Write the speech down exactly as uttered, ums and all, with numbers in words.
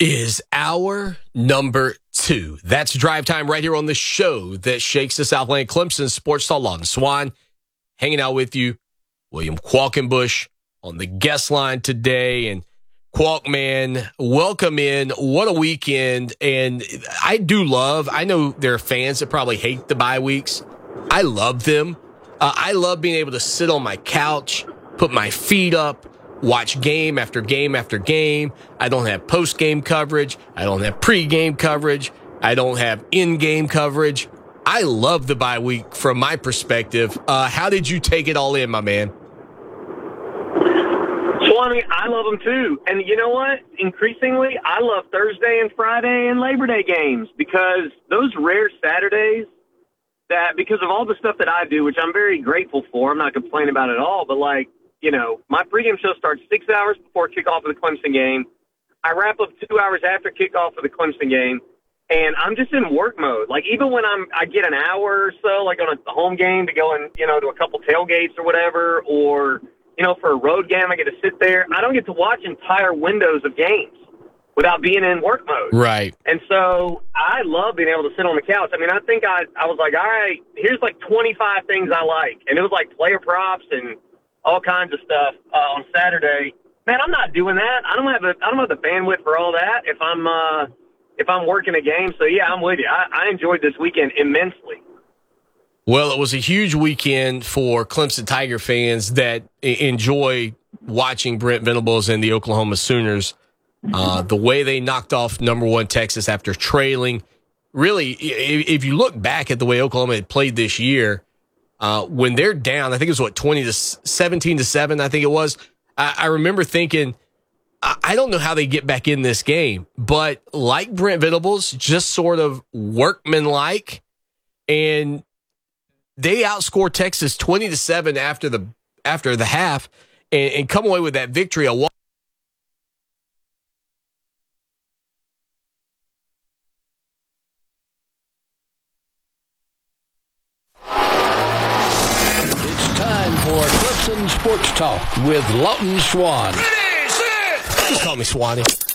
is our number two. That's Drive Time right here on the show that shakes the Southland Clemson Sports Talk. Lawton Swan hanging out with you. William Qualkenbush on the guest line today. And Qualk, man, welcome in. What a weekend. And I do love, I know there are fans that probably hate the bye weeks. I love them. Uh, I love being able to sit on my couch, put my feet up, watch game after game after game. I don't have post-game coverage. I don't have pre-game coverage. I don't have in-game coverage. I love the bye week from my perspective. Uh, how did you take it all in, my man? Swanee, I love them too. And you know what? Increasingly, I love Thursday and Friday and Labor Day games because those rare Saturdays that, because of all the stuff that I do, which I'm very grateful for, I'm not complaining about it at all, but like, you know, my pregame show starts six hours before kickoff of the Clemson game. I wrap up two hours after kickoff of the Clemson game, and I'm just in work mode. Like, even when I'm, I get an hour or so, like on a home game to go and, you know, to a couple tailgates or whatever, or, you know, for a road game, I get to sit there. I don't get to watch entire windows of games without being in work mode. Right. And so I love being able to sit on the couch. I mean, I think I, I was like, all right, here's like twenty-five things I like. And it was like player props and all kinds of stuff uh, on Saturday. Man, I'm not doing that. I don't have a, I don't have the bandwidth for all that if I'm uh, if I'm working a game. So yeah, I'm with you. I, I enjoyed this weekend immensely. Well, it was a huge weekend for Clemson Tiger fans that enjoy watching Brent Venables and the Oklahoma Sooners. Uh, the way they knocked off number one Texas after trailing. Really, if you look back at the way Oklahoma had played this year, Uh, when they're down, I think it was what, twenty to seventeen to seven, I think it was. I, I remember thinking, I, I don't know how they get back in this game, but like Brent Venables, just sort of workmanlike, and they outscored Texas twenty to seven after the after the half, and, and come away with that victory. A Sports Talk with Lawton Swan. Just call me Swanee.